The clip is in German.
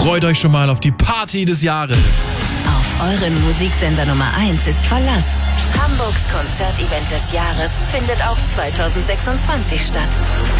Freut euch schon mal auf die Party des Jahres. Auf euren Musiksender Nummer 1 ist Verlass. Hamburgs Konzertevent des Jahres findet auch 2026 statt.